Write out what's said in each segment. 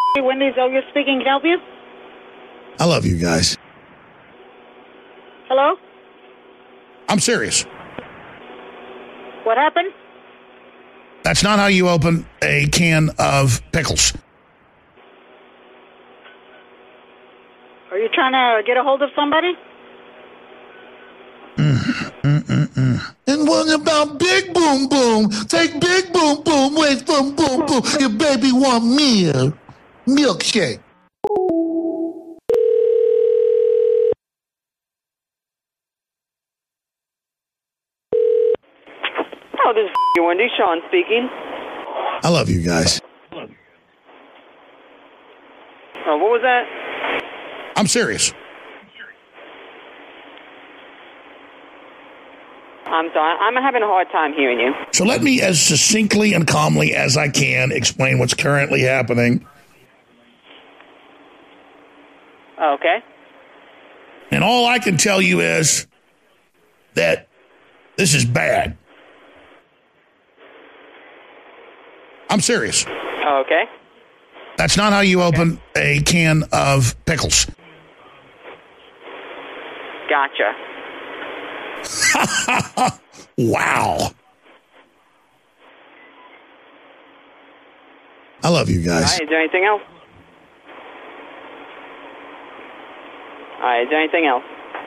Wendy's, you're speaking. Can I help you? I love you guys. Hello? I'm serious. What happened? That's not how you open a can of pickles. Are you trying to get a hold of somebody? And what about Big Boom Boom? Take Big Boom Boom away from Boom Boom. Your baby want milk. Milkshake. Oh, this is Wendy. Sean speaking. I love you guys. Oh, what was that? I'm serious. I'm sorry. I'm having a hard time hearing you. So let me, as succinctly and calmly as I can, explain what's currently happening. Okay. And all I can tell you is that this is bad. I'm serious. Okay. That's not how you open a can of pickles. Gotcha. Wow. I love you All guys. right, is there anything else? All right, is there anything else?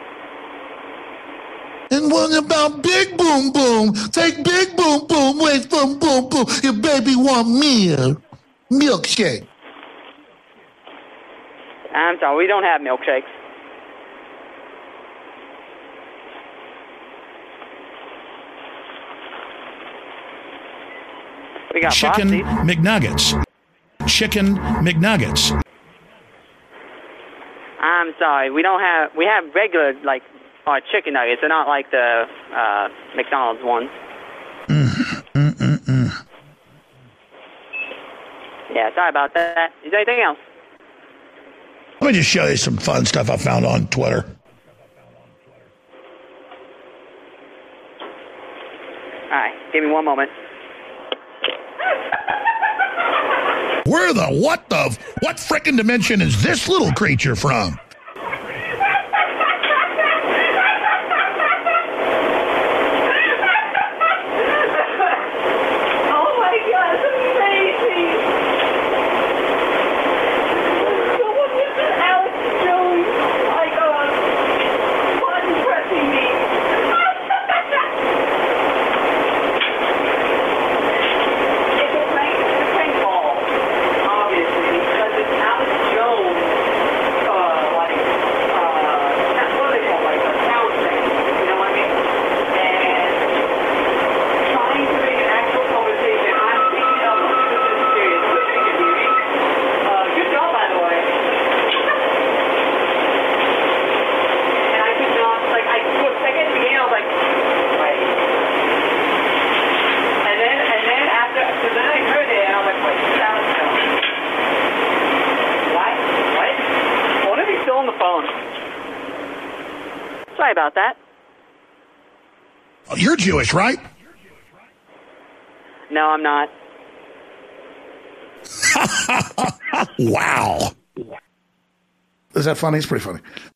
And what about Big Boom Boom? Take Big Boom Boom away from Boom Boom. Your baby want milk. Milkshake. I'm sorry, we don't have milkshakes. We got Chicken Frosties. McNuggets. Chicken McNuggets. I'm sorry, we have regular, like, chicken nuggets. They're not like the McDonald's ones. Yeah, sorry about that. Is there anything else? Let me just show you some fun stuff I found on Twitter. All right, give me one moment. What frickin' dimension is this little creature from? Oh my God, it's amazing! Someone just said Alex Jones, like, button pressing me. It's a prank call, obviously, because it's Alex Jones, what do they call it, like a sound thing, you know what I mean? And trying to make an actual conversation. I'm picking up this is serious. Wish I could hear me. Good job, by the way. And I could not, like, for a second at the beginning, I was like, wait. And then after, so then I heard it, and I was like, wait, that was Jones. What? What? What if he's still on the phone? Sorry about that. Oh, you're Jewish, right? No, I'm not. Wow. Is that funny? It's pretty funny.